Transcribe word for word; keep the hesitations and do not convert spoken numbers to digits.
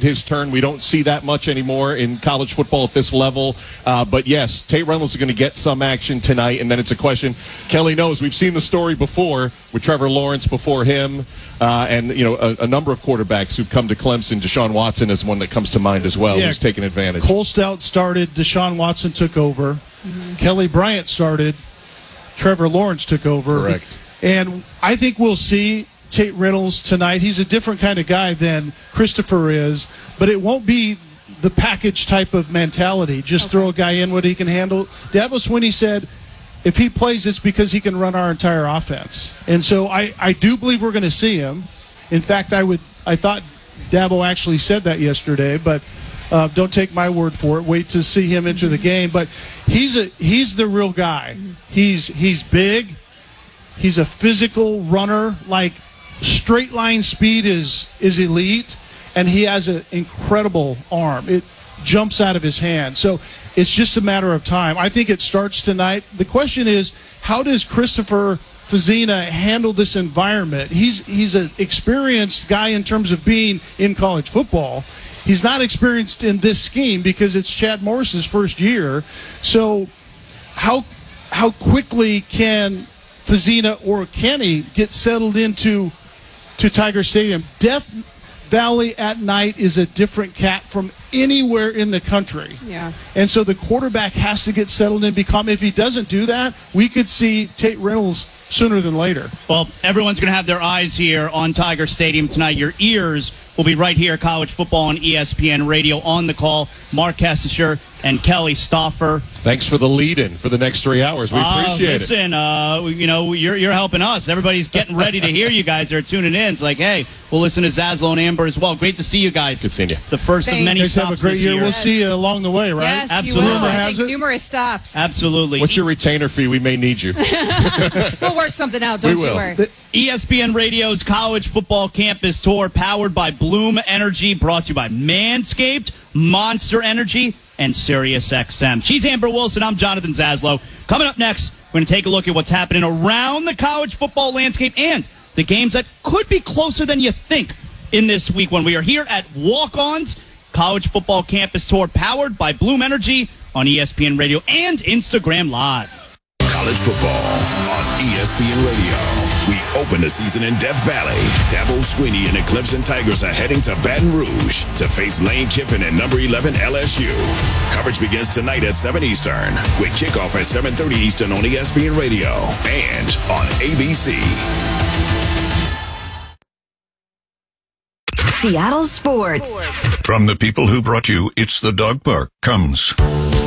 his turn. We don't see that much anymore in college football at this level. Uh, but, yes, Tate Reynolds is going to get some action tonight, and then it's a question. Kelly knows we've seen the story before with Trevor Lawrence before him, uh, and, you know, a, a number of quarterbacks who've come to Clemson. Deshaun Watson is one that comes to mind as well, yeah. who's taken advantage. Cole Stout started. Deshaun Watson took over. Mm-hmm. Kelly Bryant started. Trevor Lawrence took over. Correct. And I think we'll see Tate Reynolds tonight. He's a different kind of guy than Christopher is, but it won't be the package type of mentality. Just okay. throw a guy in what he can handle. Dabo Swinney said if he plays, it's because he can run our entire offense. And so I, I do believe we're going to see him. In fact, I would I thought Dabo actually said that yesterday, but uh, don't take my word for it. Wait to see him enter the game. But he's a he's the real guy. He's he's big. He's a physical runner. Like, straight line speed is is elite, and he has an incredible arm. It jumps out of his hand. So it's just a matter of time. I think it starts tonight. The question is, how does Christopher Fazina handle this environment? He's he's an experienced guy in terms of being in college football. He's not experienced in this scheme because it's Chad Morris's first year. So how how quickly can Fazina or can he get settled into to Tiger Stadium? Death Valley at night is a different cat from anywhere in the country. Yeah. And so the quarterback has to get settled and become, if he doesn't do that, we could see Tate Reynolds sooner than later. Well, everyone's going to have their eyes here on Tiger Stadium tonight. Your ears will be right here, college football on E S P N Radio. On the call, Mark Kessler and Kelly Stauffer. Thanks for the lead-in for the next three hours. We uh, appreciate listen, it. Listen, uh, you know, you're you're helping us. Everybody's getting ready to hear you guys. They're tuning in. It's like, hey, we'll listen to Zaslow and Amber as well. Great to see you guys. Good seeing you. The first Thanks. of many Guys stops have a great this year. year. We'll see you along the way, right? Yes, Absolutely. you will. I Has think it? numerous stops. Absolutely. What's your retainer fee? We may need you. We'll work something out. Don't We you will. worry. The- E S P N Radio's College Football Campus Tour, powered by Bloom Energy, brought to you by Manscaped, Monster Energy, and SiriusXM. She's Amber Wilson. I'm Jonathan Zaslow. Coming up next, we're going to take a look at what's happening around the college football landscape and the games that could be closer than you think in this week when we are here at Walk-On's College Football Campus Tour, powered by Bloom Energy on E S P N Radio and Instagram Live. College football on E S P N Radio. We open the season in Death Valley. Dabo Swinney and the Clemson Tigers are heading to Baton Rouge to face Lane Kiffin and number eleven L S U. Coverage begins tonight at seven Eastern with kickoff at seven thirty Eastern on E S P N Radio and on A B C. Seattle Sports. From the people who brought you It's the Dog Park comes